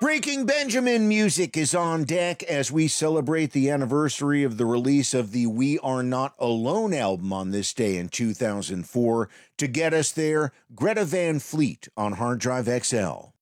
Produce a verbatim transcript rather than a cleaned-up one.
Breaking Benjamin music is on deck as we celebrate the anniversary of the release of the We Are Not Alone album on this day in two thousand four. To get us there, Greta Van Fleet on Hard Drive X L.